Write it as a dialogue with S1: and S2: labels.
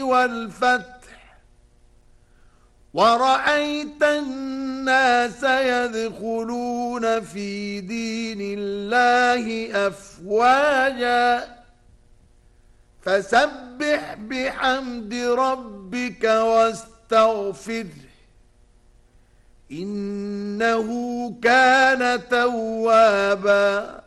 S1: والفتح ورأيت الناس يدخلون في دين الله أفواجا فسبح بحمد ربك واستغفره إنه كان توابا